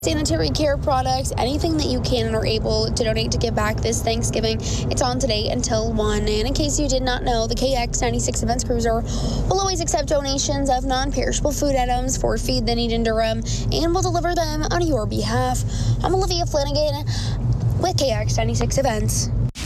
Sanitary care products, anything that you can and are able to donate to give back this Thanksgiving. It's on today until 1. And in case you did not know, the KX96 Events Cruiser will always accept donations of non-perishable food items for Feed the Need in Durham and will deliver them on your behalf. I'm Olivia Flanagan with KX96 Events.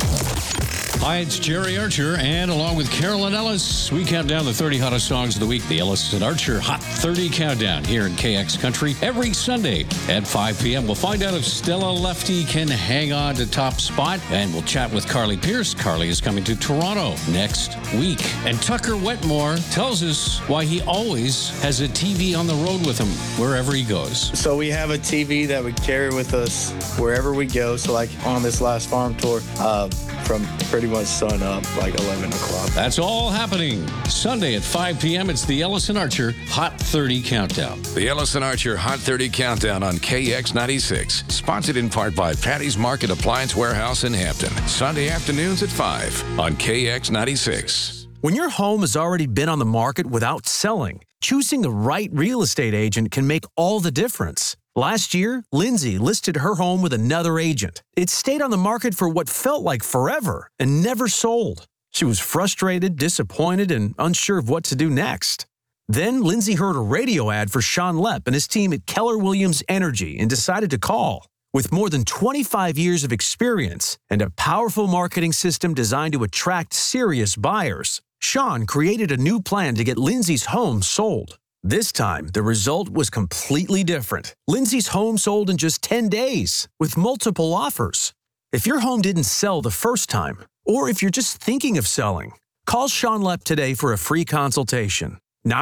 Hi, it's Jerry Archer, and along with Carolyn Ellis, we count down the 30 hottest songs of the week. The Ellis and Archer Hot 30 Countdown here in KX Country every Sunday at 5 p.m. We'll find out if Stella Lefty can hang on to top spot, and we'll chat with Carly Pierce. Carly is coming to Toronto next week. And Tucker Wetmore tells us why he always has a TV on the road with him wherever he goes. So we have a TV that we carry with us wherever we go. So like on this last farm tour, from pretty much sun up, like 11 o'clock. That's all happening Sunday at 5 p.m. It's the Ellis and Archer Hot 30 Countdown. The Ellis and Archer Hot 30 Countdown on KX96. Sponsored in part by Patty's Market Appliance Warehouse in Hampton. Sunday afternoons at 5 on KX96. When your home has already been on the market without selling, choosing the right real estate agent can make all the difference. Last year, Lindsay listed her home with another agent. It stayed on the market for what felt like forever and never sold. She was frustrated, disappointed, and unsure of what to do next. Then Lindsay heard a radio ad for Sean Lepp and his team at Keller Williams Energy and decided to call. With more than 25 years of experience and a powerful marketing system designed to attract serious buyers, Sean created a new plan to get Lindsay's home sold. This time, the result was completely different. Lindsay's home sold in just 10 days with multiple offers. If your home didn't sell the first time, or if you're just thinking of selling, call Sean Lepp today for a free consultation.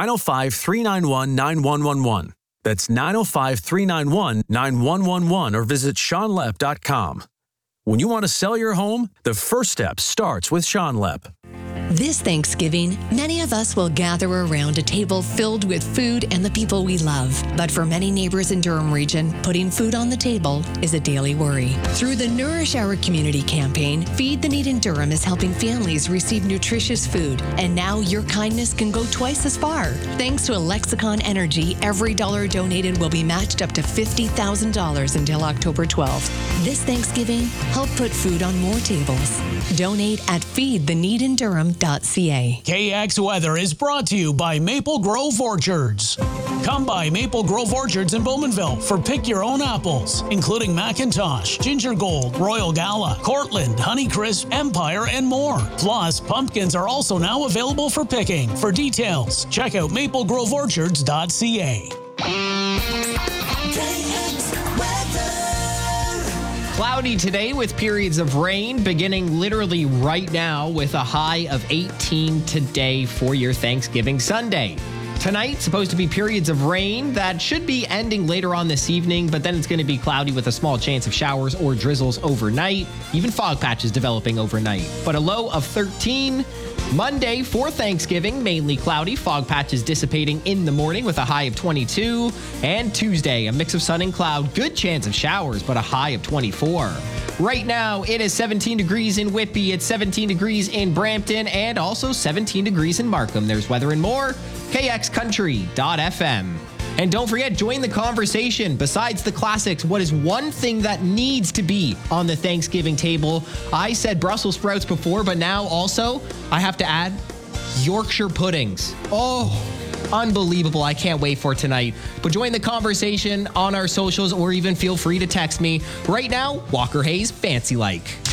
905-391-9111. That's 905-391-9111 or visit SeanLepp.com. When you want to sell your home, the first step starts with Sean Lepp. This Thanksgiving, many of us will gather around a table filled with food and the people we love. But for many neighbors in Durham region, putting food on the table is a daily worry. Through the Nourish Our Community campaign, Feed the Need in Durham is helping families receive nutritious food. And now your kindness can go twice as far. Thanks to Lexicon Energy, every dollar donated will be matched up to $50,000 until October 12th. This Thanksgiving, help put food on more tables. Donate at feedtheneedindurham.ca. KX Weather is brought to you by Maple Grove Orchards. Come by Maple Grove Orchards in Bowmanville for pick your own apples, including Macintosh, Ginger Gold, Royal Gala, Cortland, Honeycrisp, Empire, and more. Plus, pumpkins are also now available for picking. For details, check out maplegroveorchards.ca. Cloudy today with periods of rain beginning literally right now with a high of 18 today for your Thanksgiving Sunday. Tonight, supposed to be periods of rain that should be ending later on this evening, but then it's going to be cloudy with a small chance of showers or drizzles overnight, even fog patches developing overnight. But a low of 13. Monday for Thanksgiving, mainly cloudy, fog patches dissipating in the morning with a high of 22. And Tuesday, a mix of sun and cloud, good chance of showers, but a high of 24. Right now, it is 17 degrees in Whitby, it's 17 degrees in Brampton, and also 17 degrees in Markham. There's weather and more, kxcountry.fm. And don't forget, join the conversation. Besides the classics, what is one thing that needs to be on the Thanksgiving table? I said Brussels sprouts before, but now also I have to add Yorkshire puddings. Oh, unbelievable. I can't wait for tonight. But join the conversation on our socials or even feel free to text me. Right now, Walker Hayes, Fancy Like.